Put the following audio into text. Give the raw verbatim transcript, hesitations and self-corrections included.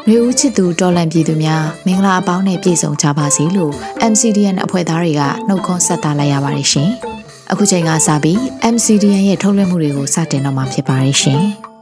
ရေဦးချစ်သူတော်လန်ပြည်သူများမင်္ဂလာအပေါင်းနဲ့ပြည့်စုံကြပါစေလို့ M C D N အဖွဲ့သားတွေကနှုတ်ခွန်းဆက်တာလိုက်ရပါတယ်ရှင်။အခုချိန်ကစပြီး M C D N ရဲ့ထုတ်လွှင့်မှုတွေကိုစတင်တော့မှာဖြစ်ပါတယ်ရှင်။